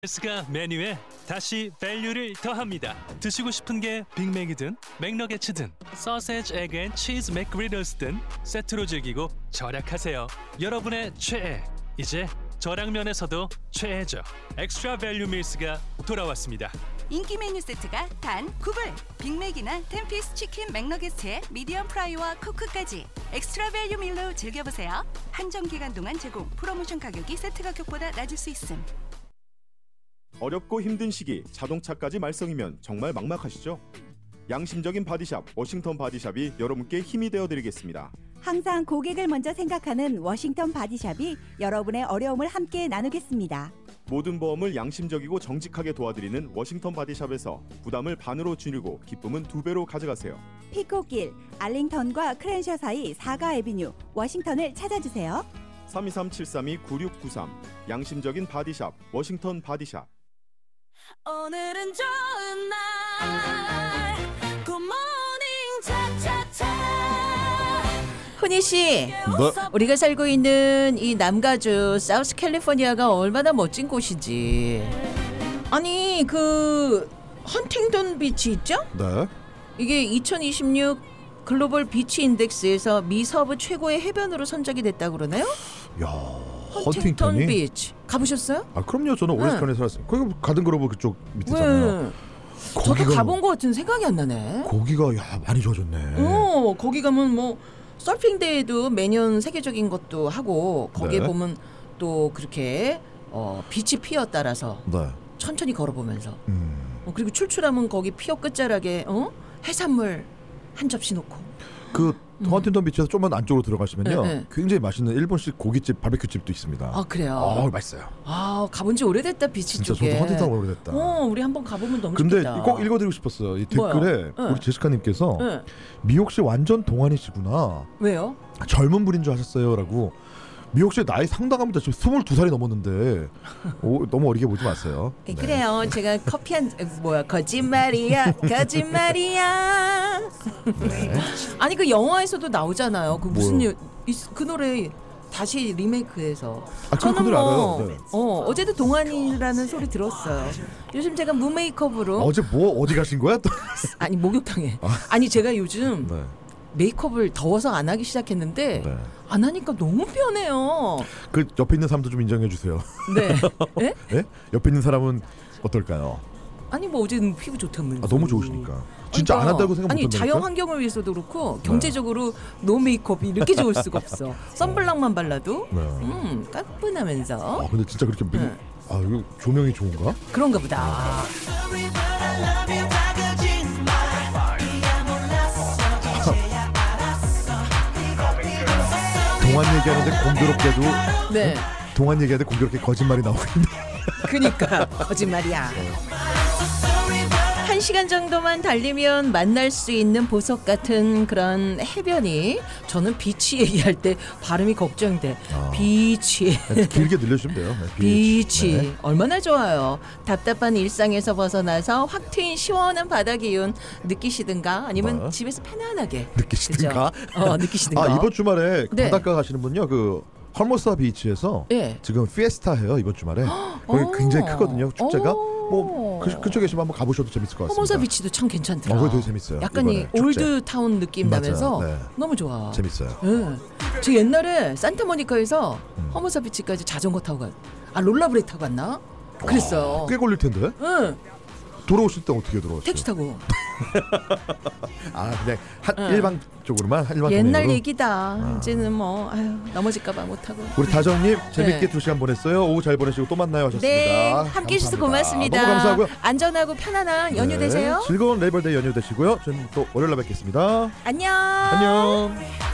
가 메뉴에 다시 밸류를 더합니다. 드시고 싶은 게 빅맥이든 맥너게츠든 소세지, 에그 앤 치즈 맥그리들스든 세트로 즐기고 절약하세요. 여러분의 최애, 이제 저량면에서도 최애죠. 엑스트라 밸류 밀스가 돌아왔습니다. 인기 메뉴 세트가 단 9불. 빅맥이나 10피스 치킨 맥너게츠에 미디엄 프라이와 코크까지 엑스트라 밸류 밀로 즐겨보세요. 한정 기간 동안 제공. 프로모션 가격이 세트 가격보다 낮을 수 있음. 어렵고 힘든 시기 자동차까지 말썽이면 정말 막막하시죠? 양심적인 바디샵 워싱턴 바디샵이 여러분께 힘이 되어드리겠습니다. 항상 고객을 먼저 생각하는 워싱턴 바디샵이 여러분의 어려움을 함께 나누겠습니다. 모든 보험을 양심적이고 정직하게 도와드리는 워싱턴 바디샵에서 부담을 반으로 줄이고 기쁨은 2배로 가져가세요. 피코길, 알링턴과 크랜셔 사이 4가 애비뉴 워싱턴을 찾아주세요. 323-732-9693 양심적인 바디샵 워싱턴 바디샵. 오늘은 좋은 날 굿모닝 차차차. 훈이 씨, 뭐? 우리가 살고 있는 이 남가주 사우스 캘리포니아가 얼마나 멋진 곳인지. 아니 그 헌팅턴 비치 있죠? 네. 이게 2026 글로벌 비치 인덱스에서 미 서부 최고의 해변으로 선정이 됐다고 그러나요? 야, 헌팅턴 헌팅턴이? 비치 가보셨어요? 아 그럼요. 저는 네. 오레스턴에 살았어요. 거기 가든그로브 그쪽 밑이잖아요. 왜? 저도 가본 것 같은 생각이 안 나네. 거기가 야 많이 좋아졌네. 거기 가면 뭐 서핑 대회도 매년 세계적인 것도 하고 거기에 네. 보면 또 그렇게 비치 피어 따라서 네. 천천히 걸어보면서 그리고 출출하면 거기 피어 끝자락에 해산물 한 접시 놓고 그 헌팅턴 비치에서 좀만 안쪽으로 들어가시면요, 네. 굉장히 맛있는 일본식 고깃집 바베큐집도 있습니다. 아 그래요? 맛있어요. 아 가본 지 오래됐다 비치 진짜 쪽에. 저도 헌팅턴 오래됐다. 우리 한번 가보면 너무 근데 좋겠다. 꼭 읽어드리고 싶었어요. 이 뭐요? 댓글에 네. 우리 제시카님께서 네. 미옥씨 완전 동안이시구나. 왜요? 젊은 분인 줄 아셨어요라고. 미옥씨 나이 상당합니다. 지금 22살이 넘었는데 너무 어리게 보지 마세요. 네. 그래요. 제가 커피 거짓말이야 거짓말이야. 네. 아니 그 영화에서도 나오잖아요. 그 무슨 뭐요? 그 노래 다시 리메이크해서. 그 노래 알아요. 네. 어제도 동안이라는 소리 들었어요. 요즘 제가 무메이크업으로 어제 어디 가신 거야 또? 아니 목욕탕에. 아니 제가 요즘 네. 메이크업을 더워서 안 하기 시작했는데 네. 안 하니까 너무 편해요. 그 옆에 있는 사람도 좀 인정해 주세요. 네. 네? 네? 옆에 있는 사람은 어떨까요? 아니 뭐 어제는 피부 좋다면서. 너무 좋으시니까. 진짜 안 한다고 생각 아니 못한다니까? 자연 환경을 위해서도 그렇고 경제적으로 노 메이크업이 이렇게 좋을 수가 없어. 선블락만 발라도 네. 깔끔하면서. 근데 진짜 그렇게 네. 이거 조명이 좋은가? 그런가 보다. 동안 얘기하는데 공교롭게도 네. 동안 얘기하는데 공교롭게 거짓말이 나오고 있네. 그니까 거짓말이야. 1시간 정도만 달리면 만날 수 있는 보석 같은 그런 해변이, 저는 비치 얘기할 때 발음이 걱정돼. 비치. 길게 늘려주시면 돼요. 네, 비치. 네. 얼마나 좋아요. 답답한 일상에서 벗어나서 확 트인 시원한 바다 기운 느끼시든가 아니면 집에서 편안하게 느끼시든가. 그죠? 느끼시든가. 이번 주말에 네. 바닷가 가시는 분요, 그 헐모사 비치에서 네. 지금 피에스타 해요 이번 주말에. 거기 굉장히 크거든요 축제가. 뭐 그쪽 계시면 한번 가보셔도 재밌을 것 같습니다. 헐모사 비치도 참 괜찮더라. 거기 되게 재밌어요. 약간 이 이번에 축제. 올드 타운 느낌 맞아요. 나면서 네. 너무 좋아. 재밌어요. 네. 저 옛날에 산타모니카에서 헐모사 비치까지 자전거 타고 롤러브레이크 타고 갔나? 그랬어요. 꽤 걸릴 텐데. 응. 돌아오실 때 어떻게 돌아오셨어요? 택시 타고. 그냥 일방적으로만 일방 옛날 통행으로? 얘기다. 이제는 뭐 넘어질까봐 못하고. 우리 다정님 재밌게 네. 2시간 보냈어요. 오후 잘 보내시고 또 만나요 하셨습니다. 네, 함께 해주셔서 고맙습니다. 너무 감사하고요. 안전하고 편안한 연휴 네, 되세요. 즐거운 레이벌데이 연휴 되시고요. 저는 또 월요일에 뵙겠습니다. 안녕. 안녕.